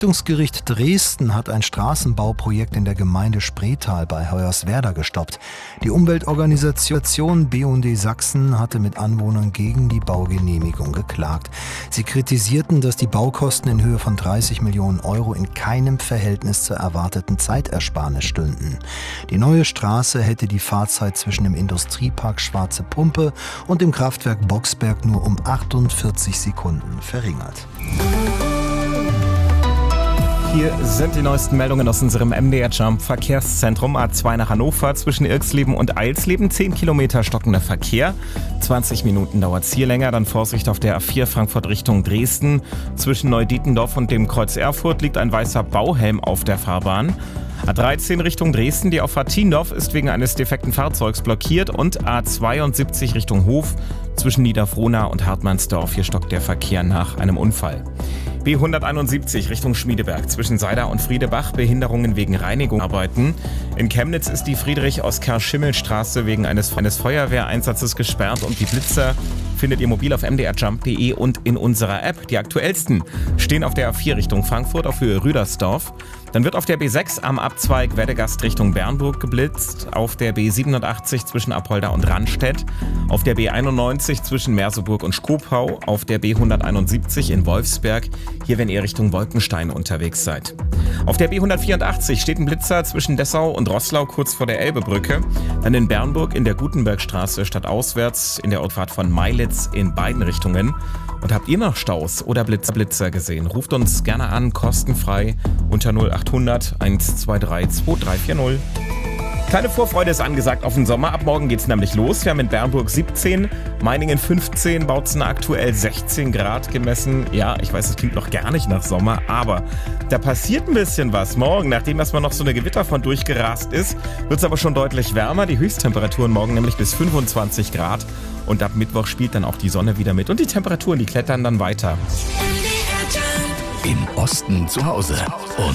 Verwaltungsgericht Dresden hat ein Straßenbauprojekt in der Gemeinde Spreetal bei Hoyerswerda gestoppt. Die Umweltorganisation BUND Sachsen hatte mit Anwohnern gegen die Baugenehmigung geklagt. Sie kritisierten, dass die Baukosten in Höhe von 30 Millionen Euro in keinem Verhältnis zur erwarteten Zeitersparnis stünden. Die neue Straße hätte die Fahrzeit zwischen dem Industriepark Schwarze Pumpe und dem Kraftwerk Boxberg nur um 48 Sekunden verringert. Hier sind die neuesten Meldungen aus unserem MDR Jump Verkehrszentrum. A2 nach Hannover zwischen Irxleben und Eilsleben. 10 Kilometer stockender Verkehr. 20 Minuten dauert es hier länger. Dann Vorsicht auf der A4 Frankfurt Richtung Dresden. Zwischen Neudietendorf und dem Kreuz Erfurt liegt ein weißer Bauhelm auf der Fahrbahn. A13 Richtung Dresden, die Auffahrt Tiendorf ist wegen eines defekten Fahrzeugs blockiert und A72 Richtung Hof zwischen Niederfrohna und Hartmannsdorf. Hier stockt der Verkehr nach einem Unfall. B171 Richtung Schmiedeberg zwischen Seider und Friedebach, Behinderungen wegen Reinigungsarbeiten. In Chemnitz ist die Friedrich-Oskar-Schimmel-Straße wegen eines Feuerwehreinsatzes gesperrt und die Blitzer findet ihr mobil auf mdrjump.de und in unserer App. Die aktuellsten stehen auf der A4 Richtung Frankfurt auf Höhe Rüdersdorf. Dann wird auf der B6 am Abzweig Weddegast Richtung Bernburg geblitzt, auf der B87 zwischen Apolda und Rannstedt, auf der B91 zwischen Merseburg und Skopau, auf der B171 in Wolfsberg, hier wenn ihr Richtung Wolkenstein unterwegs seid. Auf der B184 steht ein Blitzer zwischen Dessau und Roßlau kurz vor der Elbebrücke, dann in Bernburg in der Gutenbergstraße stadtauswärts in der Ortsfahrt von Meilitz in beiden Richtungen. Und habt ihr noch Staus oder Blitzer gesehen? Ruft uns gerne an, kostenfrei unter 0800 123 2340. Kleine Vorfreude ist angesagt auf den Sommer. Ab morgen geht's nämlich los. Wir haben in Bernburg 17, Meiningen 15, Bautzen aktuell 16 Grad gemessen. Ja, ich weiß, das klingt noch gar nicht nach Sommer, aber da passiert ein bisschen was. Morgen, nachdem erstmal noch so eine Gewitterfront durchgerast ist, wird's aber schon deutlich wärmer. Die Höchsttemperaturen morgen nämlich bis 25 Grad. Und ab Mittwoch spielt dann auch die Sonne wieder mit. Und die Temperaturen, die klettern dann weiter. Im Osten zu Hause.